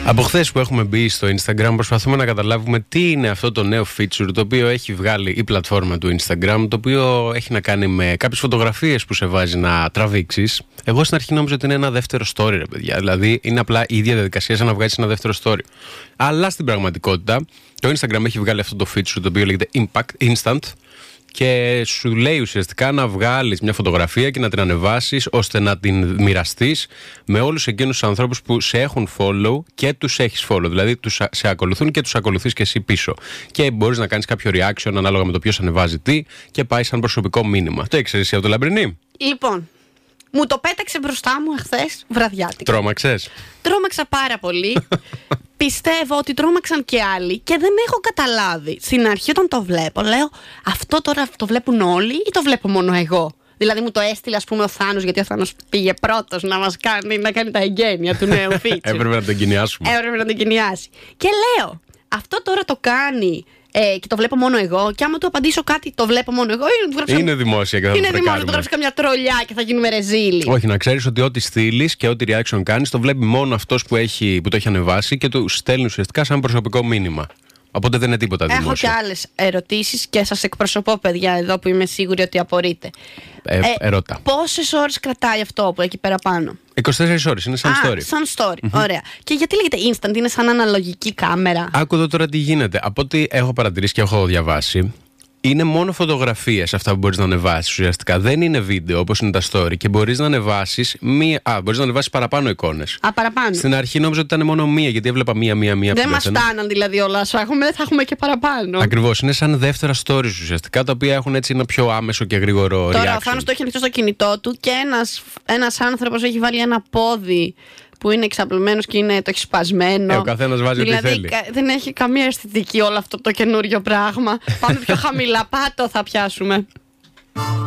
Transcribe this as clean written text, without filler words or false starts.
Από χθες που έχουμε μπει στο Instagram προσπαθούμε να καταλάβουμε τι είναι αυτό το νέο feature το οποίο έχει βγάλει η πλατφόρμα του Instagram, το οποίο έχει να κάνει με κάποιες φωτογραφίες που σε βάζει να τραβήξεις. Εγώ στην αρχή νόμιζα ότι είναι ένα δεύτερο story, ρε παιδιά. Δηλαδή είναι απλά η ίδια διαδικασία σαν να βγάζεις ένα δεύτερο story. Αλλά στην πραγματικότητα το Instagram έχει βγάλει αυτό το feature το οποίο λέγεται Impact Instant. Και σου λέει ουσιαστικά να βγάλεις μια φωτογραφία και να την ανεβάσεις ώστε να την μοιραστείς με όλους εκείνους τους ανθρώπους που σε έχουν follow και τους έχεις follow. Δηλαδή σε ακολουθούν και τους ακολουθείς και εσύ πίσω. Και μπορείς να κάνεις κάποιο reaction ανάλογα με το ποιος ανεβάζει τι και πάει σαν προσωπικό μήνυμα. Το έξερες εσύ από το Λαμπρινί? Λοιπόν, μου το πέταξε μπροστά μου εχθές βραδιάτικα. Τρόμαξες? Τρόμαξα πάρα πολύ. Πιστεύω ότι τρόμαξαν και άλλοι και δεν έχω καταλάβει. Στην αρχή όταν το βλέπω, λέω αυτό τώρα το βλέπουν όλοι ή το βλέπω μόνο εγώ? Δηλαδή μου το έστειλε ας πούμε ο Θάνος, γιατί ο Θάνος πήγε πρώτος να κάνει τα εγγένεια του νέου feature. Έπρεπε να τον εγκαινιάσουμε. Έπρεπε να τον εγκαινιάσει. Και λέω, αυτό τώρα το κάνει και το βλέπω μόνο εγώ, και άμα του απαντήσω κάτι το βλέπω μόνο εγώ, είναι δημόσια και θα το είναι δημόσια, το γράψω καμιά τρολιά και θα γίνουμε ρεζίλοι. Όχι, να ξέρεις ότι ό,τι στείλεις και ό,τι reaction κάνεις το βλέπει μόνο αυτός που το έχει ανεβάσει και του στέλνει ουσιαστικά σαν προσωπικό μήνυμα. Οπότε δεν είναι τίποτα δημόσιο. Έχω και άλλες ερωτήσεις και σας εκπροσωπώ, παιδιά, εδώ που είμαι σίγουρη ότι απορείτε. Ερώτα. Πόσες ώρες κρατάει αυτό που έχει πέρα πάνω? 24 ώρες, είναι σαν story. Σαν story, ωραία. Και γιατί λέγεται instant, είναι σαν αναλογική κάμερα? Άκου εδώ τώρα τι γίνεται. Από ό,τι έχω παρατηρήσει και έχω διαβάσει, είναι μόνο φωτογραφίες αυτά που μπορείς να ανεβάσεις ουσιαστικά. Δεν είναι βίντεο όπως είναι τα story και μπορείς να ανεβάσεις μπορείς να ανεβάσεις παραπάνω εικόνες. Παραπάνω. Στην αρχή νόμιζα ότι ήταν μόνο μία, γιατί έβλεπα μία. Δεν μας φτάναν δηλαδή όλα όσα έχουμε, θα έχουμε και παραπάνω. Ακριβώς, είναι σαν δεύτερα stories ουσιαστικά, τα οποία έχουν έτσι ένα πιο άμεσο και γρήγορο reaction. Τώρα ο Θάνος το έχει ανοιχτό στο κινητό του και ένας άνθρωπος έχει βάλει ένα πόδι που είναι εξαπλωμένος και το έχει σπασμένο. Ο καθένας βάζει ό,τι θέλει. Δηλαδή δεν έχει καμία αισθητική όλο αυτό το καινούριο πράγμα. Πάμε πιο χαμηλά, πάτο θα πιάσουμε.